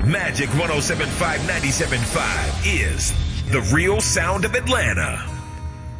Magic 107.5 97.5 is the real sound of Atlanta.